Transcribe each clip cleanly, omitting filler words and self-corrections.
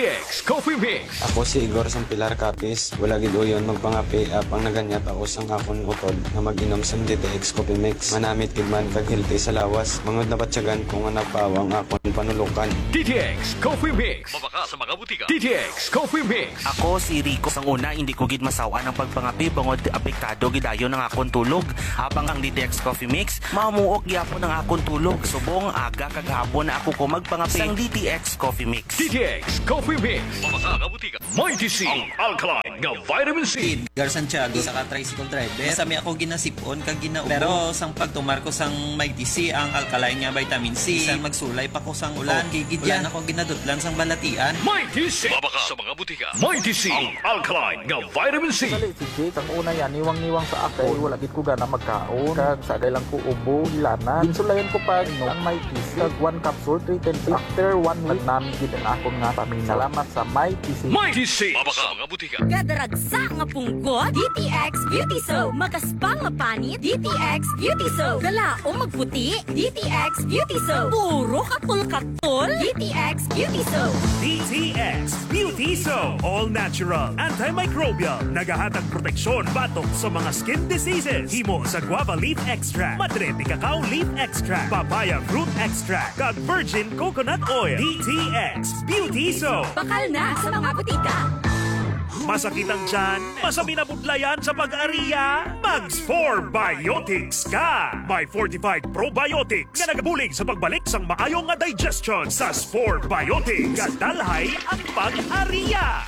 DTX Coffee Mix. Ako si Igor sang Pilar Capis. Wala gid uyon magpangapi apang naganyat ako sang akon utod nga mag-inom sang DTX Coffee Mix. Manamit gid man kag healthy sa lawas. Mangod na batyagan kung nga napawang akon panulukan. DTX Coffee Mix. Mabaka sa mga butika. DTX Coffee Mix. Ako si Rico sang una, hindi ko gid masawa ng pagpangapi bangod apektado gidayon ng akon tulog. Habang ang DTX Coffee Mix, mamuok gyapon ng akon tulog. Subong aga kagahapon na ako ko magpangapi sang DTX Coffee Mix. DTX Coffee Mix. Mabaka nga butika. Mighty C. Ang alkaline nga vitamin C. Gar Santiago sa tricycle driver. Sami ako ginasipon kag ginaubo. Pero sang pagtumar ko sang Mighty C ang alkaline nga vitamin C. Sang magsulay pa ko sang ulan. Gigidyan ako ginadutlan sang balatian. Mighty C. Mabaka sa mga butika. Mighty C. Ang alkaline nga vitamin C. Dali si Jake, ang una yan, niwang-niwang sa akay, wala gid ko gana magkaon. Kag sagay lang ko ubo, ilana. Insulayan ko pa no ang Mighty C. Kag 1 capsule, 310. After 1 week namin gid ang akong nga pamina. Salamat sa Mighty C. Mighty C. Mabaka sa mga butika. Kadaragsa nga punggot, DTX Beauty Soap. Magaspang mapanit, DTX Beauty Soap. Kalaong magputi, DTX Beauty Soap. Puro katul-katul, DTX Beauty Soap. DTX Beauty Soap. All natural, antimicrobial, nagahatag proteksyon batok sa mga skin diseases. Himo sa guava leaf extract, madre de cacao leaf extract, papaya fruit extract, kag virgin coconut oil. DTX Beauty Soap. Bakal na sa mga butika. Masakit ang tiyan? Masami na budlayan sa pag-ariya? Mags 4 Biotics ka! May fortified probiotics na nagabulig sa pagbalik sang maayong nga digestion sa 4 Biotics. Kadalhay ang pag-ariya!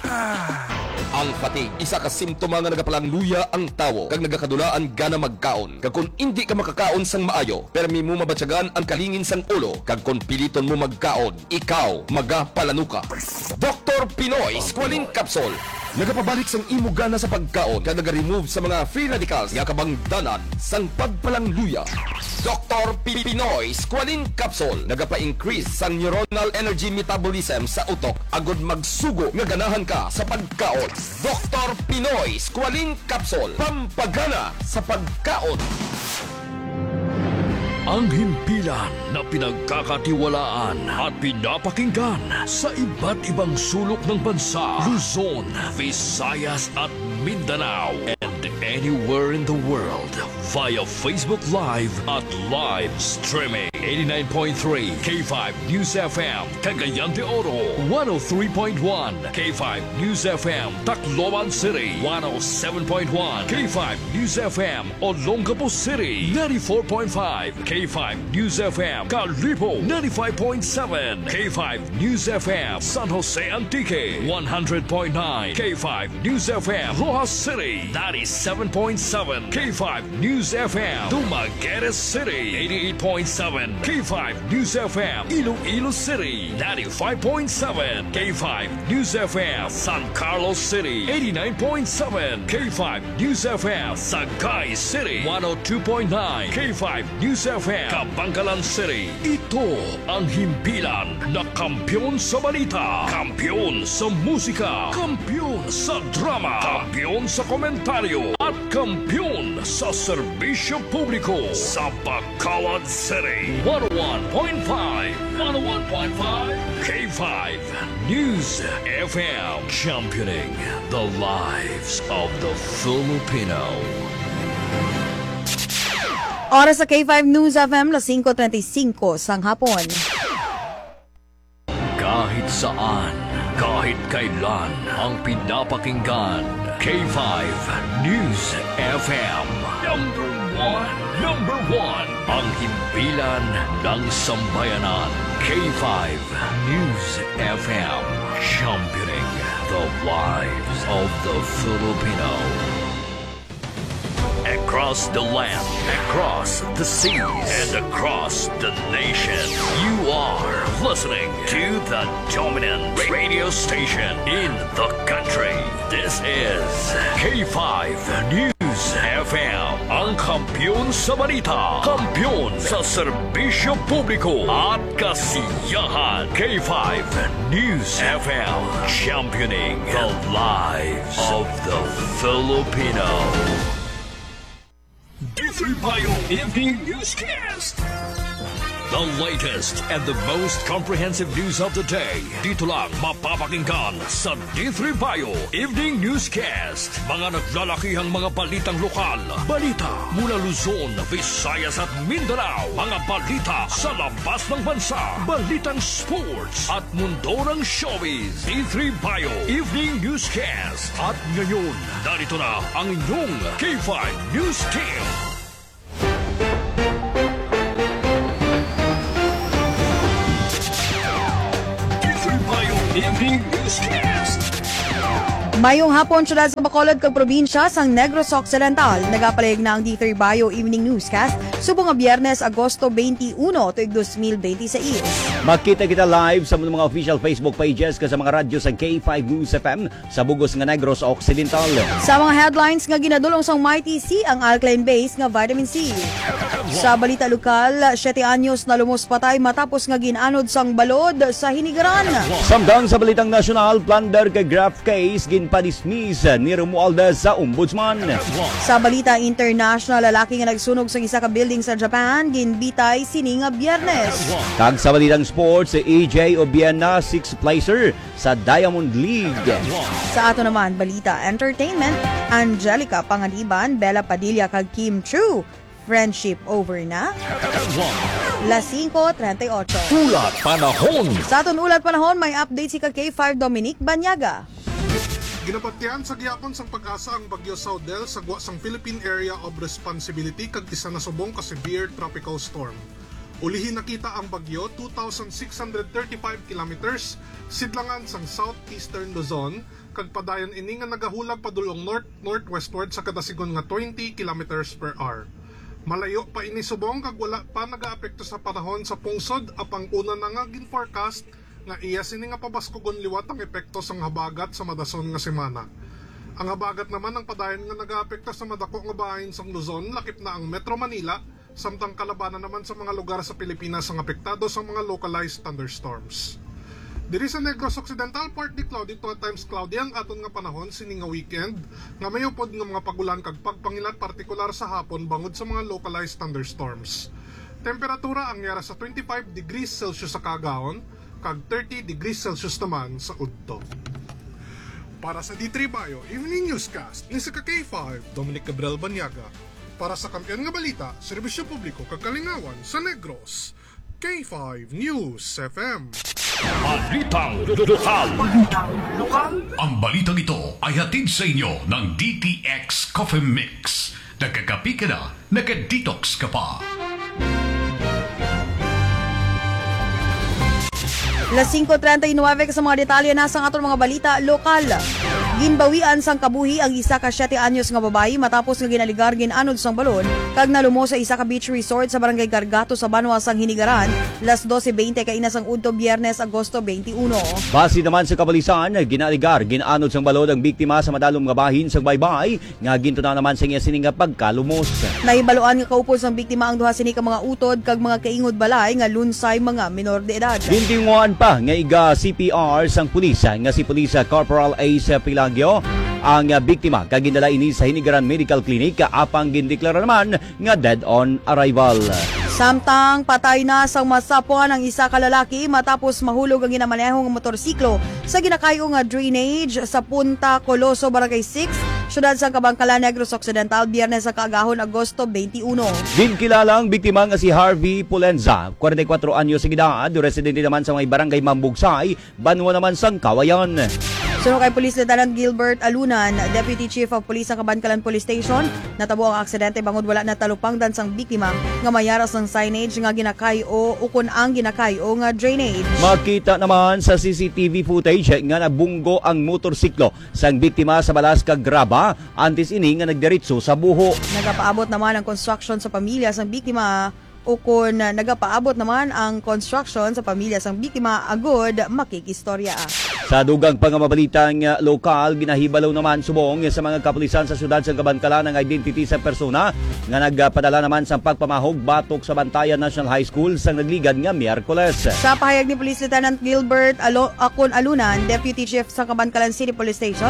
Ang fatigue, isa ka simptoma nga nagapalang ang tawo kag nagakadulaan gana magkaon. Kag kung hindi ka makakaon sang maayo, permi mo mabatyagan ang kalingin sang ulo. Kag kung piliton mo magkaon, ikaw magapalanuka. Dr. Pinoy Squalene Capsule. Nagapabalik sang imo gana sa pagkaon kag naga-remove sa mga free radicals nga kabangdanan sang pagpalangluya. Dr. Pinoy Squalene Capsule nagapa-increase sang neuronal energy metabolism sa utok agod magsugo nga ganahan ka sa pagkaon. Dr. Pinoy Squalene Capsule, pampagana sa pagkaon. Ang himpilan na pinagkakatiwalaan at pinapakinggan sa iba't ibang sulok ng bansa, Luzon, Visayas at Mindanao, and anywhere in the world via Facebook Live at live streaming. 89.3 K5 News FM, Cagayan de Oro. 103.1 K5 News FM, Tacloban City. 107.1 K5 News FM, Olongapo City. 94.5 K5 News FM, Calipo. 95.7 K5 News FM, San Jose Antique. 100.9 K5 News FM, Rojas City. 97.7 K5 News FM, Dumaguete City. 88.7 K5 News FM, Iloilo City. 95.7 K5 News FM, San Carlos City. 89.7 K5 News FM, Sagay City. 102.9 K5 News FM, Kabangkalan City. Ito ang himpilan na kampyon sa balita, kampyon sa musika, kampyon sa drama, kampyon sa komentaryo, at kampyon sa serbisyo publiko sa Bacolod City. 101.5 K5 News FM, championing the lives of the Filipino. Oras sa K5 News FM, las 5:35 sang hapon. Kahit saan, kahit kailan, ang pinapakinggan, K5 News FM. Number one, ang himpilan ng sambayanan, K5 News FM, championing the lives of the Filipino. Across the land, across the seas, and across the nation, you are listening to the dominant radio station in the country. This is K5 News FM, ang kampyon sa balita, kampyon sa serbisyo publiko at kasiyahan. K5 News FM, championing the lives of the Filipino. Payo Evening Newscast. The latest and the most comprehensive news of the day. Dito lang mapapakinggan sa D3 Bio Evening Newscast. Mga naglalakihang mga balitang lokal. Balita mula Luzon, Visayas at Mindanao. Mga balita sa labas ng bansa. Balitang sports at mundo ng showbiz. D3 Bio Evening Newscast. At ngayon, narito na ang inyong K5 News Team. Evening Newscast. Mayong hapon syudad sa Bacolod kag probinsya sang Negros Occidental. Nagapalayag na ang D3 Bio Evening Newscast subong nga Biyernes, Agosto 21, tuig 2026. Makita kita live sa mga official Facebook pages ka sa mga radyo sa K5 News FM sa bugos nga Negros Occidental. Sa mga headlines nga ginadulong sang Mighty C ang alkaline base nga vitamin C. Sa balita lokal, 7 anyos na lumos patay matapos nga ginanod sang balod sa Hinigaran. Samtang sa balitang nasyonal, plunder kay graft case ginpadismiss ni Romualda sa ombudsman. Sa balita international, lalaki nga nagsunog sa isa ka building sa Japan, ginbitay sini nga Biyernes. Kag sa balitang sports, si EJ Obiena 6th placer sa Diamond League. Sa ato naman, balita entertainment, Angelica Panganiban, Bella Padilla kag Kim Chu. Friendship over na? Las 5:38. Ulat Panahon. Sa aton ulat panahon, may update si K5 Dominic Banyaga. Ginapatian sa gihapon sang pag-asa ang bagyo Saudel sa guwa sang Philippine Area of Responsibility kag isa na subong ka severe tropical storm. Ulihin nakita ang bagyo 2,635 kilometers sidlangan sang southeastern Luzon kag padayon ini nga nagahulag padulong north-northwestward sa kada sigon nga 20 kilometers per hour. Malayo pa ini subong kag wala pa nagaapekto sa panahon sa pungsod apang una na nga gin-forecast nga iya sini nga pabaskogon liwat ang epekto sang habagat sa madason nga semana. Ang habagat naman ang padayon nga nagaapekto sa madako nga bahin sang Luzon lakip na ang Metro Manila samtang kalabanan naman sa mga lugar sa Pilipinas ang apektado sa mga localized thunderstorms. Diri sa Negros Occidental, partly cloudy to at times cloudy ang aton nga panahon sini nga weekend nga mayupod nga mga pagulan kag pagpangilat partikular sa hapon bangod sa mga localized thunderstorms. Temperatura ang yara sa 25 degrees Celsius sa Cagaon kag 30 degrees Celsius naman sa Udto. Para sa D3 Bio Evening Newscast ni sa K5 Dominic Gabriel Banyaga. Para sa kampiyon nga balita, serbisyo publiko kag kalingawan sa Negros, K5 News FM. Balitang lokal. Ang balitang ito ay hatid sa inyo ng DTX Coffee Mix. Nagkakapi ka na, nagka-detox ka pa. Las 5:39 sa mga detalye na sa aton mga balita lokal. Ginbawian sang kabuhi ang isa ka 7 anyos nga babayi matapos nga ginaligar ginanod sang balon kag nalumo sa isa ka beach resort sa barangay Gargato sa Banwa sang Hinigaran las 12:20 kaina sang udto Biyernes, Agosto 21. Base naman sa kabalisan, ginaligar ginanod sang balon ang biktima sa madalom nga bahin sang baybay nga gintunan naman sa iya sini nga pagkalumos. Naibaluan nga kaupod sang biktima ang duha sini ka mga utod kag mga kaingod balay nga lunsay mga minor de edad. Gintinguan pa nga iga CPR sang pulisa nga si Pulisa Corporal Ace Pilagyo ang biktima kag ginala ini sa Hinigaran Medical Clinic apang gindeklara naman nga dead on arrival. Samtang patay na sang masapuan ang isa ka lalaki matapos mahulog ang ginamanehong motorsiklo sa ginakayo nga drainage sa Punta Coloso, Barangay 6, syudad sang Kabangkalan, Negros Occidental, Biyernes sa kaagahon, Agosto 21. Ginkilalang biktima nga si Harvey Pulenza, 44 anyos sa edad, residente naman sa mga barangay Mambugsay, Banwa naman sang Kawayan. Sunod kay Police Lieutenant Gilbert Alunan, Deputy Chief of Police sa Kabangkalan Police Station, natabo ang aksidente bangod wala na talupangdan sang biktima nga mayaras ng signage nga ginakayo ukon ang ginakayo nga drainage. Makita naman sa CCTV footage nga nabunggo ang motorsiklo sang biktima sa balas kag graba antes ini nga nagdiretso sa buho. Nagapaabot naman ang construction sa pamilya sang biktima ukon nagapaabot naman ang construction sa pamilya sang biktima agod makikistorya. Sa dugang pangamabalitang lokal, ginahibalaw naman subong sa mga kapulisan sa syudad sa Kabangkalan ang identity sa persona nga nagpadala naman sa pagpamahog batok sa Bantayan National High School sa nagligad nga Miyerkules. Sa pahayag ni Police Lieutenant Gilbert Akon Alunan, Deputy Chief sa Kabangkalan City Police Station,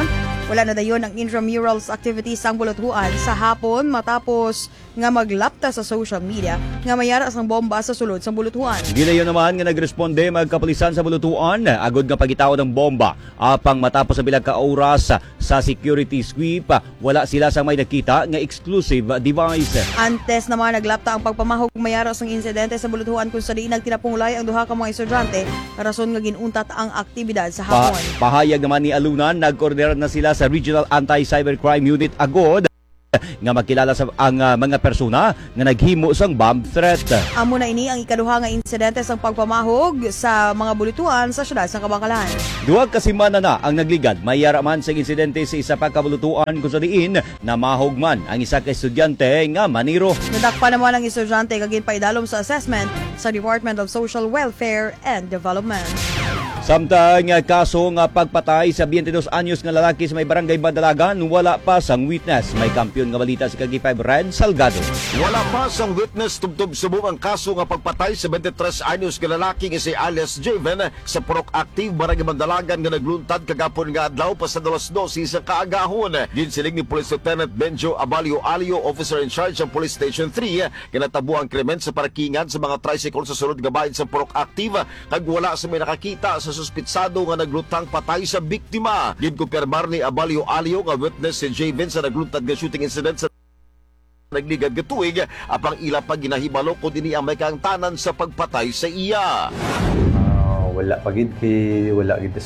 Wala na dayon ang intramurals activities sang buluthuan sa hapon matapos nga maglapta sa social media nga mayara sang bomba sa sulod sang buluthuan. Ginayon naman nga nagresponde magkapulisan sa bulutuan agod nga pagitaw ng bomba. Apang matapos ang bilang ka oras sa security sweep, wala sila sa may nakita nga exclusive device. Antes naman naglapta ang pagpamahog mayara sang insidente sa buluthuan kung sa diin nagtinapungulay ang duha ka mga estudyante rason nga ginuntat ang aktibidad sa hapon. Pahayag naman ni Alunan, nagkoordinar na sila sa Regional Anti-Cybercrime Unit agod nga makilala sa ang mga persona nga naghimo sang bomb threat. Amo na ini ang ikaduha nga insidente sang pagpamahog sa mga bulituan sa syudad sa Kabangkalan. Duwag ka semana na ang nagligad, mayara man sa insidente sa isa pa ka bulituan kung sa diin na mahog man ang isa ka estudyante nga maniro. Nadakpa naman ang estudyante kagin paidalom sa assessment sa Department of Social Welfare and Development. Samtang kaso nga pagpatay sa 22 anyos nga lalaki sa may barangay Badalagan, wala pa sang witness. May kampiyon nga balita si Kagi 5 Red Salgado. Wala pa sang witness tubtob subong ang kaso nga pagpatay sa 23 anyos nga lalaki nga si alias Javen sa Purok Active barangay Badalagan nga nagluntad kagapon nga adlaw pa sa 2:12 sa kaagahon. Ginsiling ni Police Lieutenant Benjo Abalio Alio, officer in charge ng Police Station 3, kinatabo ang krimen sa parkingan sa mga tricycle sa sulod nga bahin sa Purok Active kag wala sa may nakakita sa suspitsado nga naglutang patay sa biktima. Ginkumpirmar ni Abalio Alio nga witness si Javen sa nagluntad nga shooting incident sa nagligad nga tuig, apang ila pa ginahibalo kung dini ang may kaangtanan sa pagpatay sa iya. Wala pagid wala gid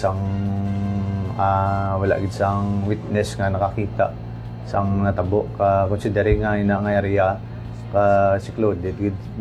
sang witness nga nakakita sang natabo ka considering nga ina nga area ka siklod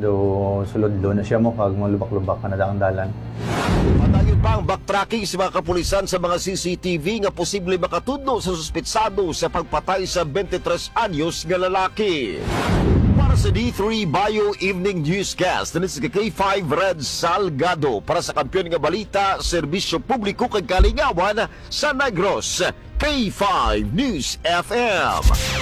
do sulod do na siya mo kag malubak-lubak ka na daang dalan. Padayon pa ang backtracking sa mga kapulisan sa mga CCTV nga posible makatudlo sa suspitsado sa pagpatay sa 23 anyos nga lalaki. Para sa D3 Bio Evening Newscast, na si K5 Red Salgado para sa kampiyon nga balita, serbisyo publiko kag kalingawan sa Negros, K5 News FM.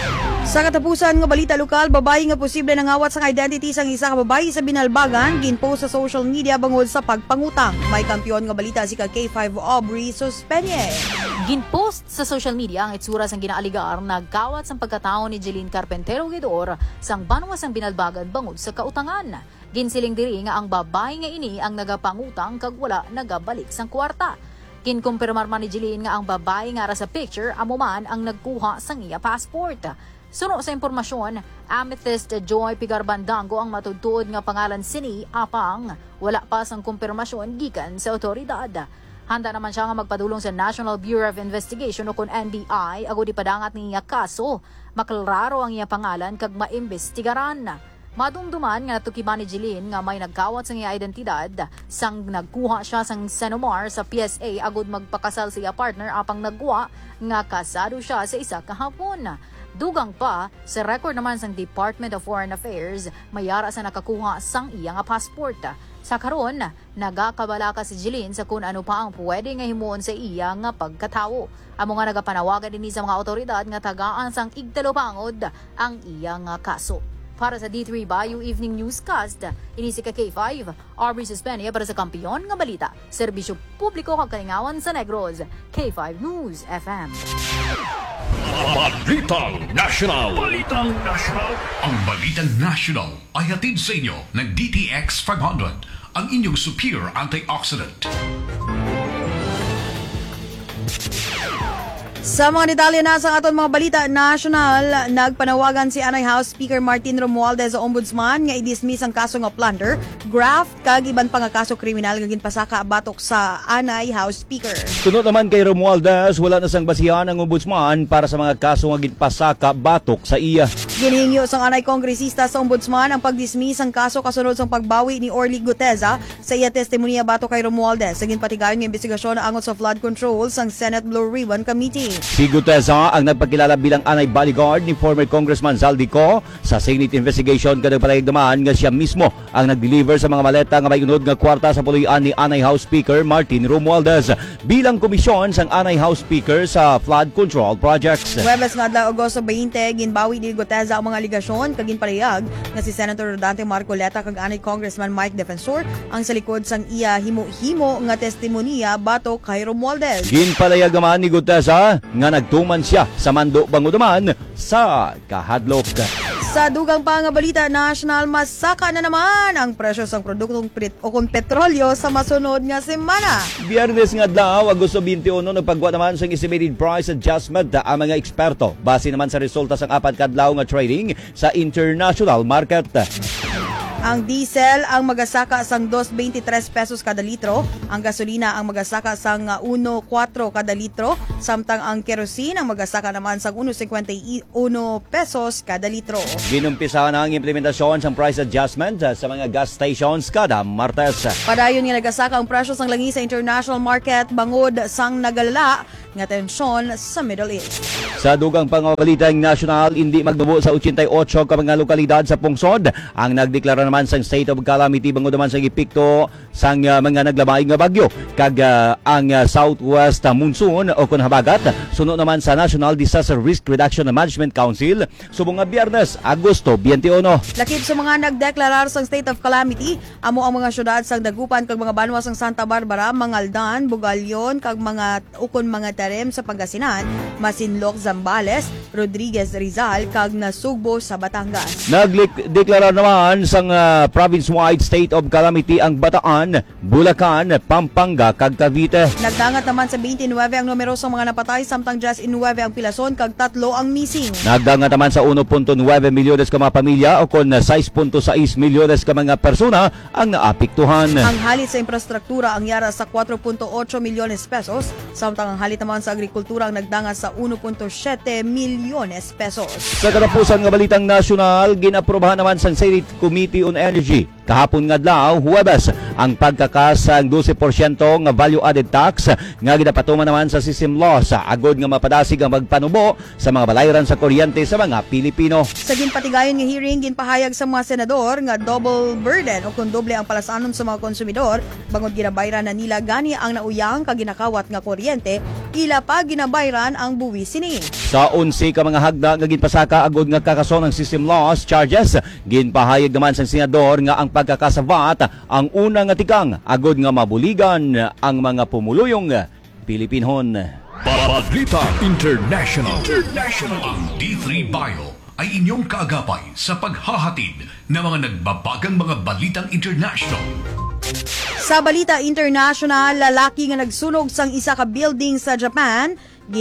Sa katapusan nga balita lokal, babae nga posible nangawat sang identity sang isa ka babae sa Binalbagan, ginpost sa social media bangod sa pagpangutang. May kampiyon nga balita si K5 Aubrey Suspenye. Ginpost sa social media ang itsura sang ginaaligar nagkawat sang pagkatao ni Jeline Carpentero Gidor sang banwas sang Binalbagan bangod sa kautangan. Ginsiling diri nga ang babae nga ini ang nagapangutang kag wala nagabalik sang kwarta. Kinkumpirmar man ni Jeline nga ang babae nga ra sa picture amo man ang nagkuha sang iya passport. Suno sa impormasyon, Amethyst Joy Pigarbandango ang matudtuod nga pangalan sini apang wala pa sang kumpirmasyon gikan sa otoridad. Handa naman siya nga magpadulong sa National Bureau of Investigation o kun NBI agud ipadangat niya kaso. Maklaro ang iya pangalan kag maimbestigaran. Madumduman nga natukiban ni Jeline nga may nagkawat sa iya identidad sang nagkuha siya sang Senomar sa PSA agud magpakasal sa iya partner apang nagkuha nga kasado siya sa isa ka hapon. Dugang pa, sa record naman sang Department of Foreign Affairs, mayara sa nakakuha sang iya nga passport. Sa karon, nagakabalaka si Jeline sa kung ano pa ang pwede nga himuon sa iya nga pagkatawo. Amo nga nagapanawagan din sa mga otoridad nga tagaan sang igtalopangod ang iya nga kaso. Para sa D3 Bio Evening Newscast, ini si K5, Aubrey Suspenye para sa kampiyon nga balita. Serbisyo publiko kag kalingawan sa Negros, K5 News FM. Balitang National. Balitang National. Ang Balitang National ay hatid sa inyo ng DTX 500, ang inyong superior antioxidant. Sa mga detalye na sa aton mga balita national, nagpanawagan si Anay House Speaker Martin Romualdez sa Ombudsman nga i-dismiss ang kaso nga plunder, graft, kag iban pa nga kaso kriminal nga ginpasaka batok sa Anay House Speaker. Sunod naman kay Romualdez, wala na sang basihan ang Ombudsman para sa mga kaso nga ginpasaka batok sa iya. Ginhingyo sang Anay Kongresista sa Ombudsman ang pag-dismiss ang kaso kasunod sang pagbawi ni Orly Guteza sa iya testimonya batok kay Romualdez sa ginpatigayon nga investigasyon angot sa flood control sang Senate Blue Ribbon Committee. Si Guteza ang nagpakilala bilang anay bodyguard ni former Congressman Zaldico sa Senate investigation kada palayagdaman nga siya mismo ang nag-deliver sa mga maleta nga may unod nga kwarta sa puloy-an ni Anay House Speaker Martin Romualdez bilang komisyon sang Anay House Speaker sa flood control projects. Huwebes nga adlaw Agosto 20, ginbawi ni Guteza ang mga aligasyon kag ginparehag nga si Senator Rodante Marcoleta kag Anay Congressman Mike Defensor ang sa likod sang iya himo-himo nga testimonya batok kay Romualdez. Ginpalayag naman ni Guteza nga nagtuman siya sa Mando Bangudaman sa kahadlok. Sa dugang pangabalita national, masaka na naman ang presyo sa produktong petrolyo sa masunod nga semana. Biyernes nga adlaw, Agosto 21, nagpagwa naman sa estimated price adjustment ang mga eksperto base naman sa resulta sa 4 kadlaw nga trading sa international market. Ang diesel ang magasaka sang 2.23 pesos kada litro, ang gasolina ang magasaka sang 1.4 kada litro, samtang ang kerosene ang magasaka naman sang 1.51 pesos kada litro. Ginumpisa na ang implementasyon ng price adjustment sa mga gas stations kada Martes. Padayon nga nagasaka ang presyo sang langi sa international market bangod sang nagalala nga tensyon sa Middle East. Sa dugang pangabalitang national, hindi magdubo sa 88 ka mga lokalidad sa pungsod ang nagdeklara naman sang state of calamity bangod naman sa epekto sang mga naglamay nga bagyo kag ang southwest monsoon o kun habagat suno naman sa National Disaster Risk Reduction and Management Council subong nga Biyernes, Agosto 21. Lakip sa mga nagdeklarar sang state of calamity amo ang mga syudad sang Dagupan kag mga banwa sang Santa Barbara, Mangaldan, Bugalyon kag mga ukon mga Tarem sa Pangasinan, Masinloc, Zambales, Rodriguez, Rizal kag Nasugbo sa Batangas. Nagdeklara naman sang province-wide state of calamity ang Bataan, Bulacan, Pampanga kag Cavite. Nagdangat naman sa 29 ang numero sa mga napatay samtang 19 ang pilason kag 3 ang missing. Nagdangat naman sa 1.9 milyones ka mga pamilya o kon 6.6 milyones ka mga persona ang naapektuhan. Ang halit sa infrastruktura ang yara sa 4.8 milyones pesos, samtang ang halit naman sa agrikultura ang nagdangat sa 1.7 milyones pesos. Sa katapusan nga balitang nasyonal, ginaprobahan naman sa Senate Committee on Energy kahapon nga adlaw, Huwebes, ang pagkakasang 12% nga value-added tax nga ginapatuman naman sa system law sa agod nga mapadasig ang magpanubo sa mga balayran sa kuryente sa mga Pilipino. Sa ginpatigayon nga hearing, ginpahayag sa mga senador nga double burden o kung doble ang palasanon sa mga konsumidor bangod ginabayran na nila gani ang nauyang kag ginakawat nga kuryente ila pa ginabayran ang buwis sini. Sa 11 ka mga hagda nga ginpasaka agod nga kakason ng system laws charges, ginpahayag naman sa senador nga ang pagkakasavat ang unang nga tikang agod nga mabuligan ang mga pumuluyong Pilipinhon. Balita International. Ang D3 Bio ay inyong kaagapay sa paghahatid ng mga nagbabagang mga balitang international. Sa balita international, lalaki nga nagsunog sang isa ka building sa Japan,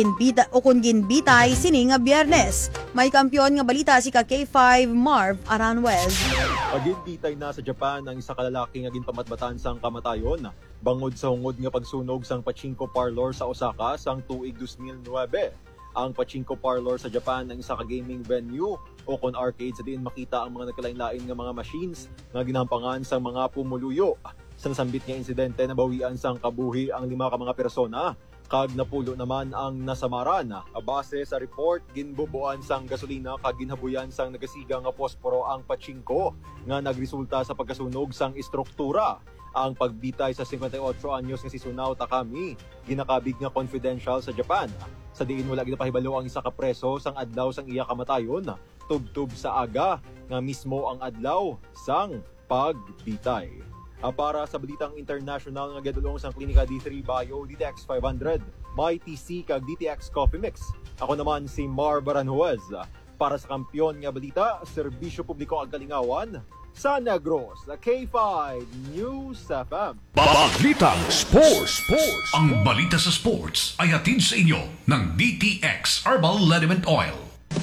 ginbitay sini nga Biyernes. May kampyon nga balita si ka K5 Marv Aranwez. Ginbitay na sa Japan ang isa ka lalaki nga ginpamatbatan sang kamatayon bangod sa hungod nga pagsunog sang pachinko parlor sa Osaka sang tuig 2009. Ang pachinko parlor sa Japan ang isa ka gaming venue o kon arcade sa diin makita ang mga nagkalain-lain nga mga machines nga ginampangan sa mga pumuluyo. Sa nasambit nga insidente, nabawian sang kabuhi ang 5 ka mga persona kag napulo naman ang nasamaran. Base sa report, ginbubuan sang gasolina kag ginhabuyan sang nagasiga nga posporo ang pachinko nga nagresulta sa pagkasunog sang istruktura. Ang pagbitay sa 58 anyos nga si Sunao Takami ginakabig nga confidential sa Japan. Sa diin wala ginapahibalo ang isa ka preso sang adlaw sang iya kamatayon, tubtub sa aga nga mismo ang adlaw sang pagbitay. Para sa balitang international nga gadulong sang klinika D3 Bio DTX 500, may TC kag DTX Coffee Mix. Ako naman si Mar Baranjuez. Para sa kampiyon nga balita, serbisyo publiko ang kalingawan sa Negros, K5 News FM. Balitang Sports. Ang balita sa sports ay hatid sa inyo ng DTX Herbal Liniment Oil.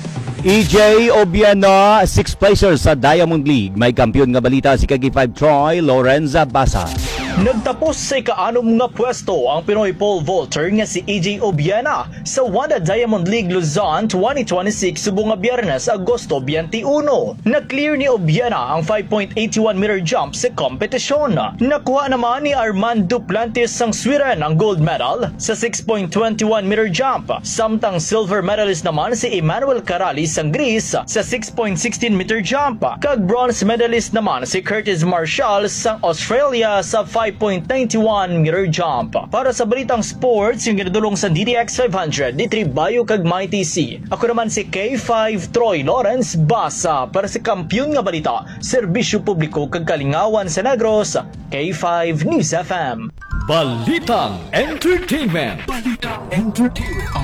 EJ Obiano, 6th placer sa Diamond League. May kampiyon nga balita si Kag5 Troy Lorenza Basa. Nagtapos sa ika-6 nga pwesto ang Pinoy pole vaulter nga si EJ Obiana sa WADA Diamond League Luzon 2026 subong nga Biyernes, Agosto 21. Na-clear ni Obiana ang 5.81 meter jump sa kompetisyon. Nakuha naman ni Armand Duplantis sang Sweden ang gold medal sa 6.21 meter jump. Samtang silver medalist naman si Emmanuel Caralis sang Greece sa 6.16 meter jump. Kag bronze medalist naman si Curtis Marshall sang Australia sa 5.91 meter jump. Para sa balitang sports, yung ginadulong sa DTX 500, D3 Bio kag My TC. Ako naman si K5 Troy Lawrence Basa para sa kampiyon nga balita, serbisyo publiko kag kalingawan sa Negros, K5 News FM. Balitang Entertainment. Ang balitang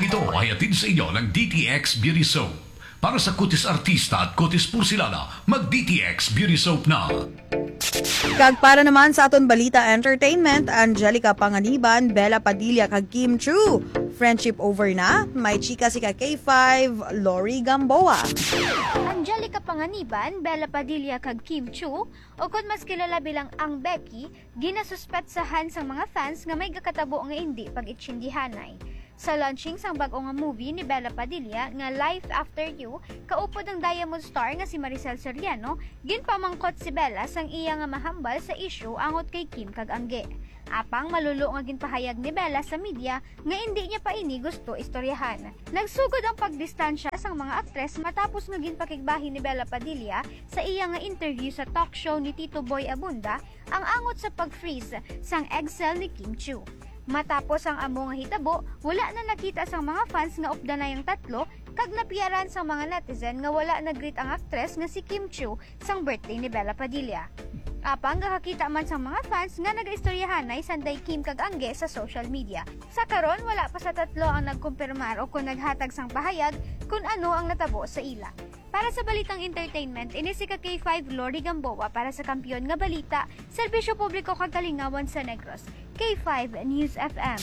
ito ay hatid sa inyo ng DTX Beauty Soap. Para sa kutis artista at kutis pursilana, mag-DTX Beauty Soap na. Kag para naman sa aton balita entertainment, Angelica Panganiban, Bella Padilla kag Kim Chu. Friendship over na, may chika si ka K5, Lori Gamboa. Angelica Panganiban, Bella Padilla kag Kim Chu, o kung mas kilala bilang Ang Becky, ginasuspetsahan sa mga fans nga may kakatabo nga hindi pag-itsindihanay. Sa launching sang bag-o nga movie ni Bella Padilla nga Life After You, kaupod ang Diamond Star nga si Maricel Soriano, ginpamangkot si Bella sang iya nga mahambal sa issue angot kay Kim kag Angge. Apang malulo nga ginpahayag ni Bella sa media nga hindi niya pa ini gusto istoryahan. Nagsugod ang pagdistansya sang mga aktres matapos nga ginpakigbahin ni Bella Padilla sa iya nga interview sa talk show ni Tito Boy Abunda ang angot sa pag-freeze sang eggcell ni Kim Chu. Matapos ang amo nga hitabo, wala na nakita sang mga fans nga upda na yung tatlo, kag napiyaran sang mga netizen nga wala nag-greet ang aktres nga si Kim Chu sang birthday ni Bella Padilla. Apang gakakita man sang mga fans nga nag-istoryahanay sanday Kim kag Angge sa social media. Sa karon wala pa sa tatlo ang nagkumpirmar o kung naghatag sang pahayag kung ano ang natabo sa ila. Para sa Balitang Entertainment, inisik ka K5 Lori Gamboa para sa Kampiyon nga Balita, Serbisyo Publiko kag Kalingawan sa Negros. K5 News FM.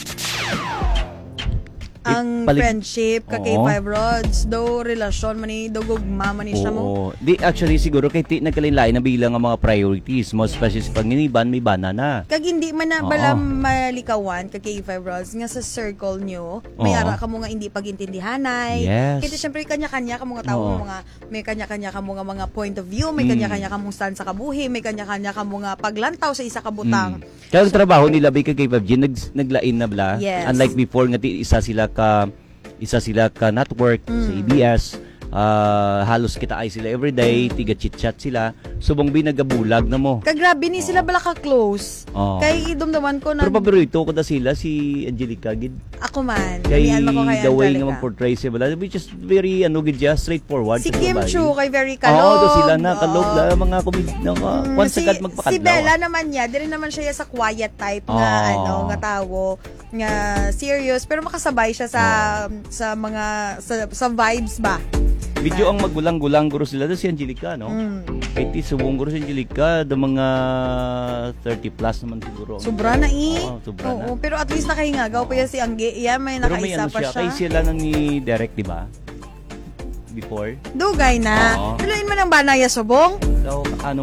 Ang friendship ka kay Five Rods, do relasyon man ni, do gugma man ni siya mo. Di actually siguro kay ti nagkalain na bilang ang mga priorities mo, especially sa panginiban may bana na. Kag hindi man na bala malikawan ka kay Five Rods nga sa circle nyo, may ara ka mo nga hindi pagintindihanay. Yes. Kasi syempre kanya-kanya ka mo nga tao mga may kanya-kanya ka mo nga mga point of view, may kanya-kanya ka mong stand sa kabuhi, may kanya-kanya ka mo nga paglantaw sa isa ka butang. Kaya ang trabaho nila kay K5G naglain na bla. Yes. Unlike before nga isa sila ka network sa ABS, halos kita ay sila everyday, tiga chit-chat sila, subong binagabulag na mo. Kagrabe ni sila bala ka-close. Kay idumdaman ko na... Pero paborito ko na sila, si Angelica, gid. Ako man. Kay the way nga mag-portray siya bala, which is very, straightforward. Si Kim Chu, kay very kalog. Oo, sila na, kalog na, mga once agad magpakadlaw. Si Bella naman niya, di rin naman siya sa quiet type nga, nga tao, nga serious, pero makasabay siya sa mga, sa vibes ba? Video ang magulang-gulang guro sila si Angelica, no? Kaya subong guro si Angelica, mga 30 plus naman siguro. Sobra na sobra na. Pero at least nakahingagaw pa yan si Angge. Yan, may nakaisa pa siya. Kaya sila na ni Derek, di ba? Before. Dugay na. Tuluin mo ng banaya subong? Daw,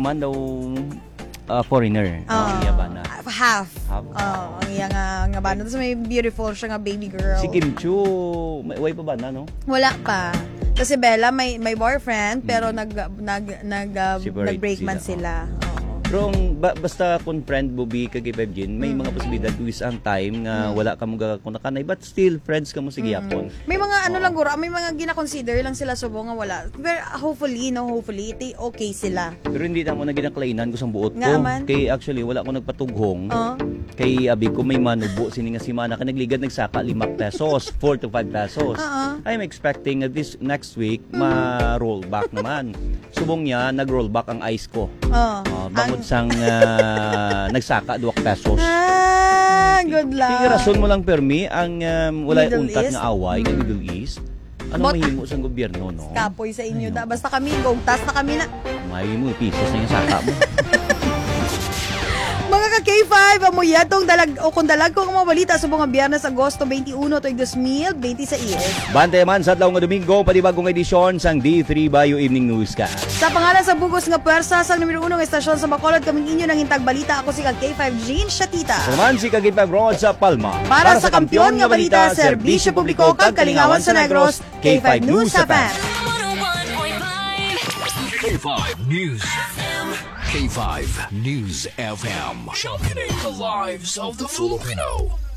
foreigner. Bana. Half. Ang iya nga bana. Tapos may beautiful siya nga baby girl. Si Kim Chu, may pa ba na, no? Wala pa. Kasi Bella may boyfriend pero nag-break man sila. Pero basta kung friend Bobby kag Jin, may mga posibilidad tuwis ang time nga wala ka mo gakakunakanay but still friends ka mo sige yapon. May mga lang guro, may mga gina-consider lang sila subong nga wala. Pero hopefully okay sila. Pero hindi na mo na ginaklainan ko sang buot ko. Kay actually wala ko nagpatughong. Kay abi ko may manubo sini nga si mana ka nagligad nagsaka 5 pesos, 4 to 5 pesos. I'm expecting this next week ma-roll back naman. Subong niya nag-roll back ang ice ko. Bangod sang nagsaka 2 pesos. Good luck. Kaya rason mo lang permi ang wala untat nga away ng Middle East. Ano mahimo sa gobyerno, no? Kapoy sa inyo da. Basta kami, gogtas na kami na. Mahimo pisos na yung saka mo. Mga ka-K5, amuyatong dalag kong mga balita sa mga Biyernes, Agosto 21 to 2026. Bante man sa adlaw nga Domingo, panibagong edisyon sang D3 Bayo Evening Newscast. Sa pangalan sa bugos nga pwersa sa numero 1 nga estasyon sa Bacolod, kaming inyo nang hintag balita. Ako si K5 Jean Shatita. Saman si K5 Rod sa Palma. Para sa Kampiyon nga Balita, Serbisyo Publiko kag Kalingawan sa Negros, K5 News FM. K5 News FM. K5 News FM. Championing the lives of the Filipino.